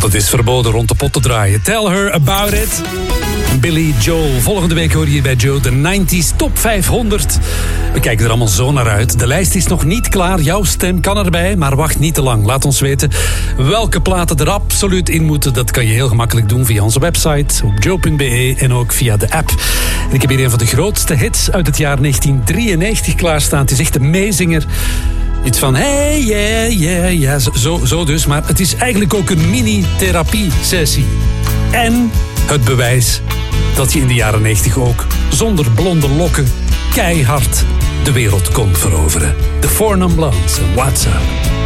Want het is verboden rond de pot te draaien. Tell her about it. Billy Joel. Volgende week hoor je bij Joe de 90s Top 500. We kijken er allemaal zo naar uit. De lijst is nog niet klaar. Jouw stem kan erbij, maar wacht niet te lang. Laat ons weten welke platen er absoluut in moeten. Dat kan je heel gemakkelijk doen via onze website op joe.be en ook via de app. En ik heb hier een van de grootste hits uit het jaar 1993 klaarstaan. Het is echt een meezinger. Iets van hey, yeah, zo dus. Maar het is eigenlijk ook een mini-therapie-sessie. En het bewijs dat je in de jaren 90 ook zonder blonde lokken keihard de wereld kon veroveren. De Four Non Blondes en What's Up.